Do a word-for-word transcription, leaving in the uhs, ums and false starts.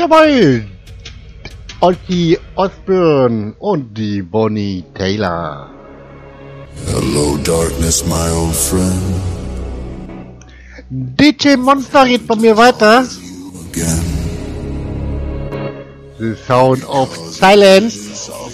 Jawohl! Ozzy Osbourne und die Bonnie Taylor. Hello darkness, my old friend. D J Monster geht bei mir weiter. Again. The Sound of Silence.